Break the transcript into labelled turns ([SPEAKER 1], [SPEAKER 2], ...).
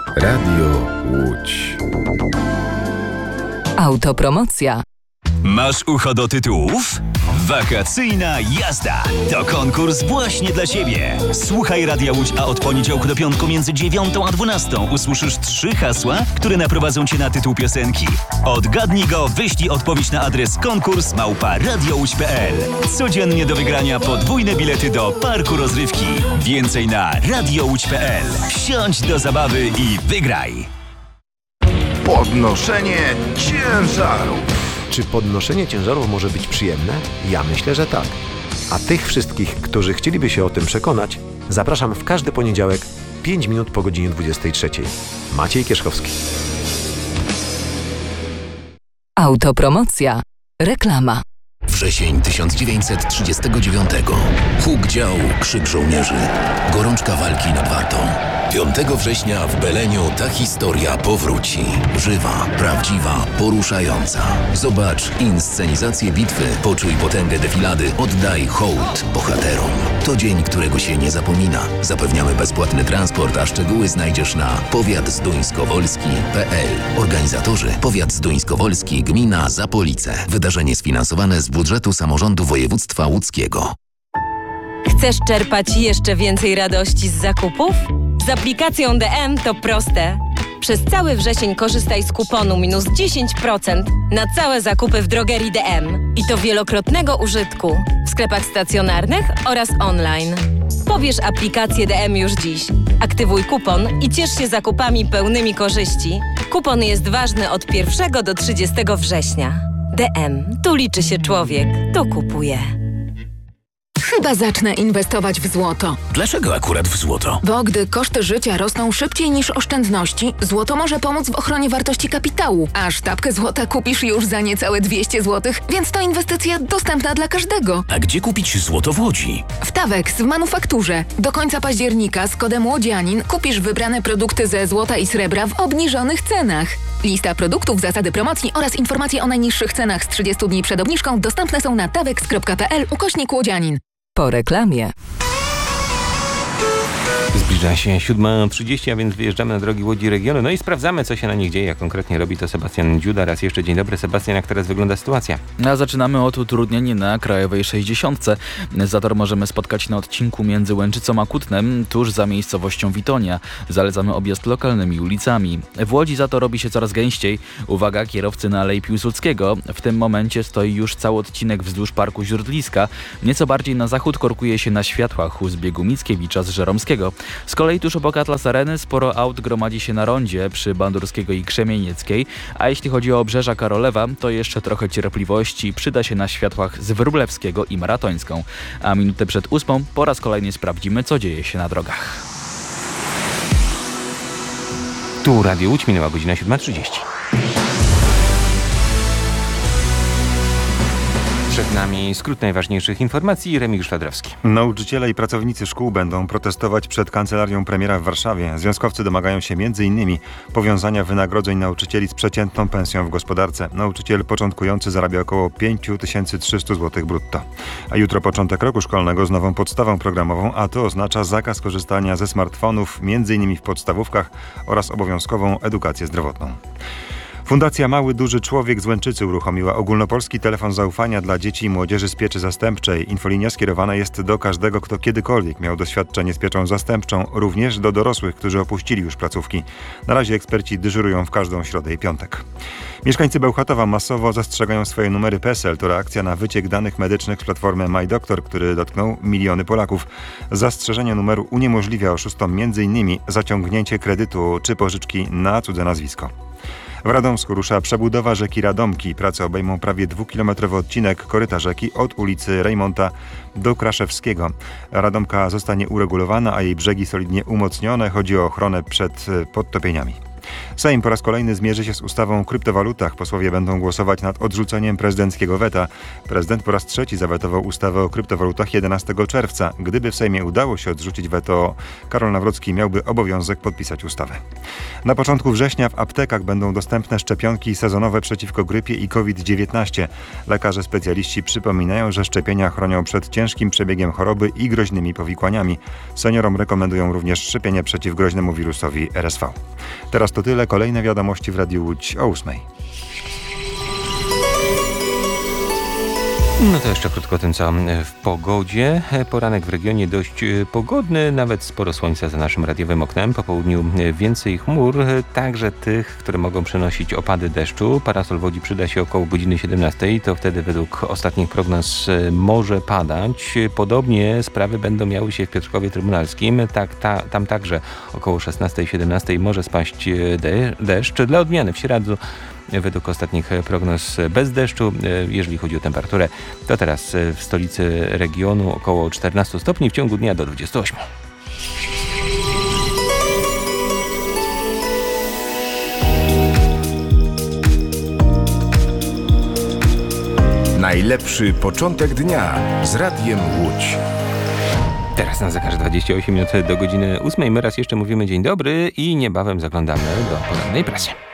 [SPEAKER 1] Radio Łódź.
[SPEAKER 2] Autopromocja.
[SPEAKER 3] Masz ucho do tytułów? Wakacyjna jazda to konkurs właśnie dla Ciebie. Słuchaj Radia Łódź, a od poniedziałku do piątku między 9 a 12 usłyszysz 3 hasła, które naprowadzą Cię na tytuł piosenki. Odgadnij go, wyślij odpowiedź na adres konkurs@radiołódź.pl. Codziennie do wygrania podwójne bilety do parku rozrywki. Więcej na radiołódź.pl. Wsiądź do zabawy i wygraj.
[SPEAKER 4] Podnoszenie ciężarów.
[SPEAKER 5] Czy podnoszenie ciężarów może być przyjemne? Ja myślę, że tak. A tych wszystkich, którzy chcieliby się o tym przekonać, zapraszam w każdy poniedziałek 5 minut po godzinie 23. Maciej Kierzchowski.
[SPEAKER 2] Autopromocja. Reklama.
[SPEAKER 6] Wrzesień 1939. Huk dział, krzyk żołnierzy. Gorączka walki nad Wartą. 5 września w Beleniu ta historia powróci. Żywa, prawdziwa, poruszająca. Zobacz inscenizację bitwy, poczuj potęgę defilady, oddaj hołd bohaterom. To dzień, którego się nie zapomina. Zapewniamy bezpłatny transport, a szczegóły znajdziesz na powiatzduńskowolski.pl. Organizatorzy: Powiat Zduńskowolski, gmina Zapolice. Wydarzenie sfinansowane z budżetu samorządu województwa łódzkiego.
[SPEAKER 7] Chcesz czerpać jeszcze więcej radości z zakupów? Z aplikacją DM to proste. Przez cały wrzesień korzystaj z kuponu minus 10% na całe zakupy w drogerii DM. I to wielokrotnego użytku w sklepach stacjonarnych oraz online. Pobierz aplikację DM już dziś. Aktywuj kupon i ciesz się zakupami pełnymi korzyści. Kupon jest ważny od 1 do 30 września. DM. Tu liczy się człowiek. Tu kupuje.
[SPEAKER 8] Chyba zacznę inwestować w złoto.
[SPEAKER 6] Dlaczego akurat w złoto?
[SPEAKER 8] Bo gdy koszty życia rosną szybciej niż oszczędności, złoto może pomóc w ochronie wartości kapitału. A sztabkę złota kupisz już za niecałe 200 zł, więc to inwestycja dostępna dla każdego.
[SPEAKER 6] A gdzie kupić złoto w Łodzi?
[SPEAKER 8] W Tawex w manufakturze. Do końca października z kodem łodzianin kupisz wybrane produkty ze złota i srebra w obniżonych cenach. Lista produktów, zasady promocji oraz informacje o najniższych cenach z 30 dni przed obniżką dostępne są na tawex.pl/łodzianin.
[SPEAKER 2] Po reklamie.
[SPEAKER 9] Zbliża się 7:30, a więc wyjeżdżamy na drogi Łodzi regionu. No i sprawdzamy, co się na nich dzieje. Konkretnie robi to Sebastian Dziuda. Raz jeszcze dzień dobry, Sebastian. Jak teraz wygląda sytuacja?
[SPEAKER 10] A zaczynamy od utrudnień na Krajowej 60. Zator możemy spotkać na odcinku między Łęczycą a Kutnem, tuż za miejscowością Witonia. Zalecamy objazd lokalnymi ulicami. W Łodzi zator robi się coraz gęściej. Uwaga, kierowcy na Alei Piłsudskiego. W tym momencie stoi już cały odcinek wzdłuż Parku Źródliska. Nieco bardziej na zachód korkuje się na światłach u zbiegu Mickiewicza z Żeromskiego. Z kolei tuż obok Atlas Areny sporo aut gromadzi się na rondzie przy Bandurskiego i Krzemienieckiej, a jeśli chodzi o obrzeża Karolewa, to jeszcze trochę cierpliwości przyda się na światłach z Wróblewskiego i Maratońską. A minutę przed 8 po raz kolejny sprawdzimy, co dzieje się na drogach.
[SPEAKER 9] Tu Radio Łódź, minęła godzina 7:30. Przed nami skrót najważniejszych informacji. Remigiusz Fladrowski.
[SPEAKER 11] Nauczyciele i pracownicy szkół będą protestować przed kancelarią premiera w Warszawie. Związkowcy domagają się m.in. powiązania wynagrodzeń nauczycieli z przeciętną pensją w gospodarce. Nauczyciel początkujący zarabia około 5300 zł brutto. A jutro początek roku szkolnego z nową podstawą programową, a to oznacza zakaz korzystania ze smartfonów, m.in. w podstawówkach oraz obowiązkową edukację zdrowotną. Fundacja Mały Duży Człowiek z Łęczycy uruchomiła ogólnopolski telefon zaufania dla dzieci i młodzieży z pieczy zastępczej. Infolinia skierowana jest do każdego, kto kiedykolwiek miał doświadczenie z pieczą zastępczą, również do dorosłych, którzy opuścili już placówki. Na razie eksperci dyżurują w każdą środę i piątek. Mieszkańcy Bełchatowa masowo zastrzegają swoje numery PESEL. To reakcja na wyciek danych medycznych z platformy MyDoktor, który dotknął miliony Polaków. Zastrzeżenie numeru uniemożliwia oszustom m.in. zaciągnięcie kredytu czy pożyczki na cudze nazwisko. W Radomsku rusza przebudowa rzeki Radomki. Prace obejmą prawie 2-kilometrowy odcinek koryta rzeki od ulicy Rejmonta do Kraszewskiego. Radomka zostanie uregulowana, a jej brzegi solidnie umocnione. Chodzi o ochronę przed podtopieniami. Sejm po raz kolejny zmierzy się z ustawą o kryptowalutach. Posłowie będą głosować nad odrzuceniem prezydenckiego weta. Prezydent po raz trzeci zawetował ustawę o kryptowalutach 11 czerwca. Gdyby w Sejmie udało się odrzucić weto, Karol Nawrocki miałby obowiązek podpisać ustawę. Na początku września w aptekach będą dostępne szczepionki sezonowe przeciwko grypie i COVID-19. Lekarze specjaliści przypominają, że szczepienia chronią przed ciężkim przebiegiem choroby i groźnymi powikłaniami. Seniorom rekomendują również szczepienie przeciw groźnemu wirusowi RSV. Teraz to tyle. Kolejne wiadomości w Radiu Łódź o 8:00.
[SPEAKER 9] No to jeszcze krótko o tym, co w pogodzie. Poranek w regionie dość pogodny, nawet sporo słońca za naszym radiowym oknem. Po południu więcej chmur, także tych, które mogą przynosić opady deszczu. Parasol w Łodzi przyda się około godziny 17. To wtedy według ostatnich prognoz może padać. Podobnie sprawy będą miały się w Piotrkowie Trybunalskim. Tam także około 16-17 może spaść deszcz. Dla odmiany w Sieradzu według ostatnich prognoz bez deszczu. Jeżeli chodzi o temperaturę, to teraz w stolicy regionu około 14 stopni, w ciągu dnia do 28.
[SPEAKER 1] Najlepszy początek dnia z Radiem Łódź.
[SPEAKER 9] Teraz na zegarze 28 minut do godziny 8. My raz jeszcze mówimy dzień dobry i niebawem zaglądamy do porannej prasy.